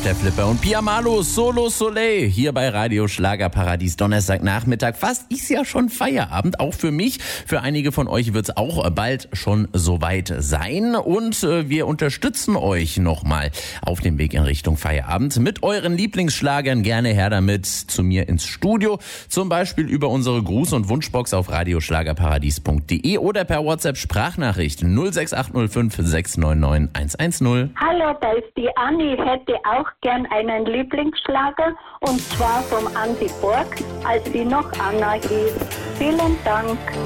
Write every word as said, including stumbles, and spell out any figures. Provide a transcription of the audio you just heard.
der Flipper und Pia Malo, Solo Soleil, hier bei Radio Schlagerparadies, Donnerstagnachmittag. Fast ist ja schon Feierabend, auch für mich. Für einige von euch wird es auch bald schon soweit sein. Und äh, wir unterstützen euch nochmal auf dem Weg in Richtung Feierabend mit euren Lieblingsschlagern. Gerne her damit zu mir ins Studio. Zum Beispiel über unsere Gruß- und Wunschbox auf radioschlagerparadies punkt de oder per WhatsApp-Sprachnachricht null sechs acht null fünf sechs neun neun eins eins null. Hallo, da ist die Anni. Ich hätte auch gern einen Lieblingsschlager und zwar vom Andi Borg, als sie noch Anna hieß. Vielen Dank.